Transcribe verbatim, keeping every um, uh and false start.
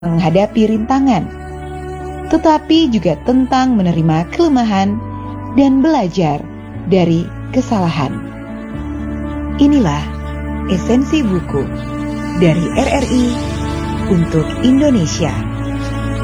menghadapi rintangan, tetapi juga tentang menerima kelemahan dan belajar dari kesalahan. Inilah esensi buku dari R R I untuk Indonesia.